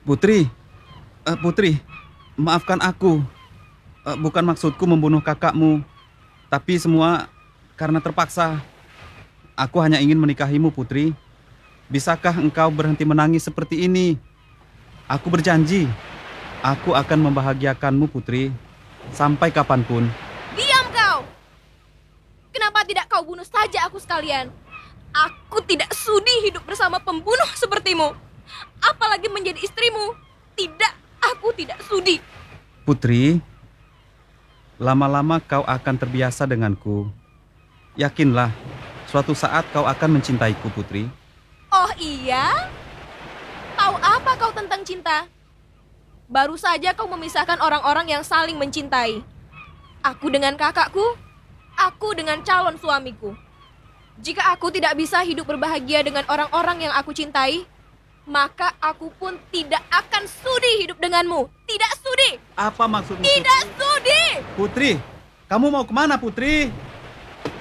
Putri, Putri, maafkan aku. Bukan maksudku membunuh kakakmu, tapi semua karena terpaksa. Aku hanya ingin menikahimu, Putri. Bisakah engkau berhenti menangis seperti ini? Aku berjanji, aku akan membahagiakanmu, Putri, sampai kapanpun. Diam kau! Kenapa tidak kau bunuh saja aku sekalian? Aku tidak sudi hidup bersama pembunuh sepertimu. Apalagi menjadi istrimu. Tidak, aku tidak sudi. Putri, lama-lama kau akan terbiasa denganku. Yakinlah, suatu saat kau akan mencintaiku, Putri. Oh iya? Tahu apa kau tentang cinta? Baru saja kau memisahkan orang-orang yang saling mencintai. Aku dengan kakakku, aku dengan calon suamiku. Jika aku tidak bisa hidup berbahagia dengan orang-orang yang aku cintai, maka aku pun tidak akan sudi hidup denganmu. Tidak sudi! Apa maksudmu, Tidak Putri? sudi! Putri, kamu mau kemana, Putri?